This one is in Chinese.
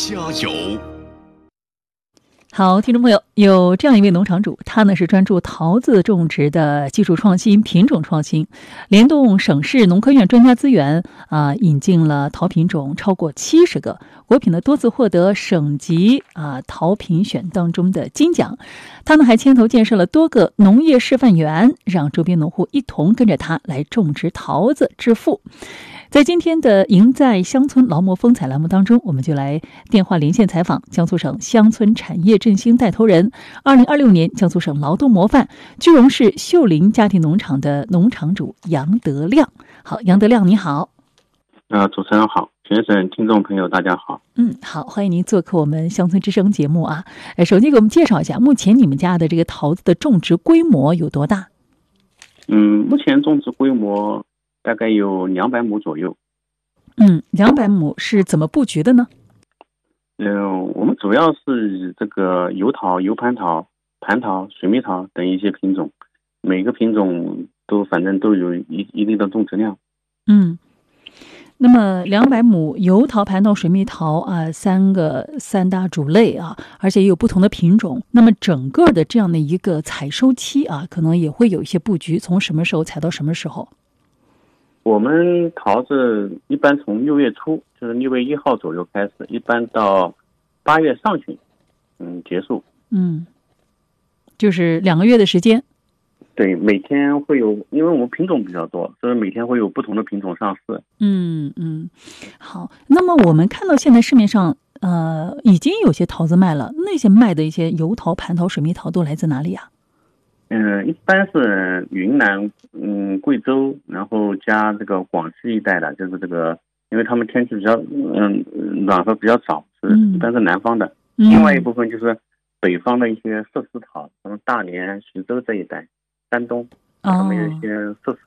加油。 好，听众朋友，有这样一位农场主，他呢是专注桃子种植的技术创新、品种创新，联动省市农科院专家资源引进了桃品种超过70个，果品呢多次获得省级桃品选当中的金奖。他呢还牵头建设了多个农业示范园，让周边农户一同跟着他来种植桃子致富。在今天的赢在乡村劳模风采栏目当中，我们就来电话连线采访江苏省乡村产业振兴带头人，2026年江苏省劳动模范句容市秀林家庭农场的农场主杨德亮。好，杨德亮你好。 主持人好，全省听众朋友大家好。 好，欢迎您做客我们乡村之声节目啊。首先给我们介绍一下，目前你们家的这个桃子的种植规模有多大？ 目前种植规模大概有200亩左右。 200亩是怎么布局的呢？ 我们主要是以这个油桃、油蟠桃、蟠桃、水蜜桃等一些品种，每个品种反正都有一定的种植量。 那么200亩油桃、蟠桃、水蜜桃三大主类而且也有不同的品种。那么整个的这样的一个采收期可能也会有一些布局，从什么时候采到什么时候？ 我们桃子一般从6月初，就是6月1号左右开始，一般到8月上旬，结束。 就是2个月的时间。 对，每天会有，因为我们品种比较多，所以每天会有不同的品种上市。 好，那么我们看到现在市面上已经有些桃子卖了，那些卖的一些油桃、蟠桃、水蜜桃都来自哪里啊？ 一般是云南、贵州，然后加这个广西一带的，就是这个，因为他们天气比较暖和比较早，一般是南方的。另外一部分就是北方的一些设丝桃，什么大连、徐州这一带，山东，他们有一些设丝